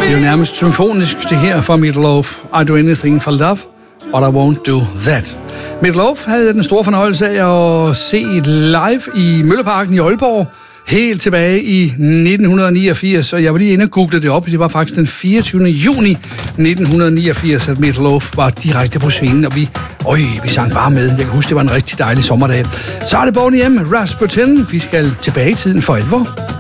Det er jo nærmest symfonisk, det her fra Meatloaf. I do anything for love, but I won't do that. Meatloaf havde den store fornøjelse af at se et live i Mølleparken i Aalborg, helt tilbage i 1989, og jeg var lige inde og googlede det op. Det var faktisk den 24. juni 1989, at Meatloaf var direkte på scenen, og vi sang bare med. Jeg kan huske, det var en rigtig dejlig sommerdag. Så er det Boney M. Rasputin. Vi skal tilbage i tiden for alvor.